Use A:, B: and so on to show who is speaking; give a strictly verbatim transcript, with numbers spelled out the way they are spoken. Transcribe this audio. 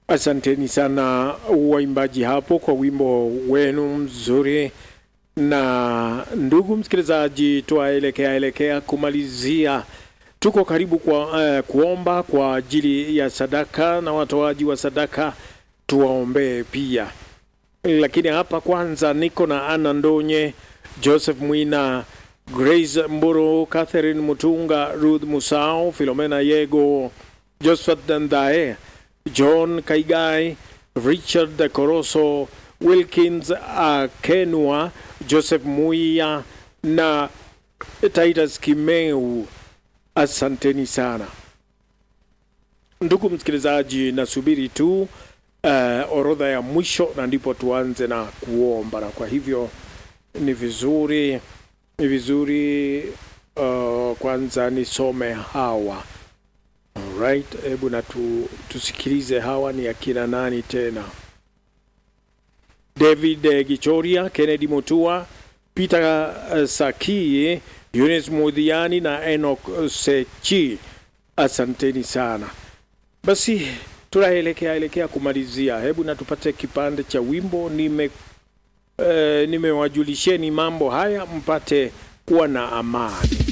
A: Asanteni sana waimbaji hapo kwa wimbo wenu mzuri. Na ndugu msikilizaji, tuaelekea elekea kumalizia. Tuko karibu kwa uh, kuomba kwa ajili ya sadaka na watoaji wa sadaka, tuwaombee pia. Lakini hapa kwanza niko na Anna Ndonye, Joseph Mwina, Grace Mburu, Catherine Mutunga, Ruth Musao, Philomena Yego, Josephat Dandae, John Kaigai, Richard Koroso, Wilkins Akenua, Joseph Muia na Titus Kimeu. Asanteni sana. Ndugu msikilizaji, nasubiri tu uh, orodha ya mwisho na ndipo tuanze na kuomba. Na kwa hivyo ni vizuri ni vizuri uh, kwanza nisome hawa. Alright, hebu na tu, tusikilize hawa ni akina nani tena. David Gichoria, Kennedy Mutua, Peter uh, Saki, Eunice Mudhiani na Enoch Sechi. Asanteni sana. Basi tunaelekea elekea kumalizia. Hebu na tupate kipande cha wimbo. Nime uh, nimewajulisheni mambo haya mpate kuwa na amani.